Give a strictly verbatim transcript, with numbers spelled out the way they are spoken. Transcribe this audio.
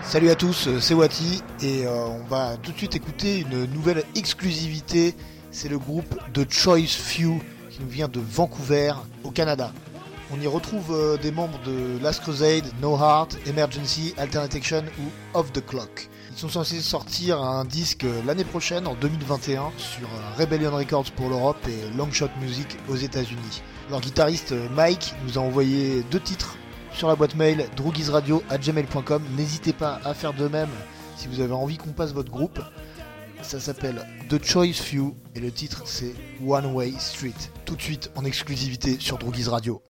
Salut à tous, c'est Wati et euh, on va tout de suite écouter une nouvelle exclusivité. C'est le groupe The Choice Few qui nous vient de Vancouver au Canada. On y retrouve euh, des membres de Last Crusade, No Heart, Emergency, Alternate Action ou Off the Clock. Ils sont censés sortir un disque l'année prochaine, en deux mille vingt et un, sur euh, Rebellion Records pour l'Europe et Longshot Music aux États-Unis. Leur guitariste Mike nous a envoyé deux titres sur la boîte mail drougizradio arobase gmail point com. N'hésitez pas à faire de même si vous avez envie qu'on passe votre groupe. Ça s'appelle The Choice Few et le titre c'est One Way Street. Tout de suite en exclusivité sur Droughiz Radio.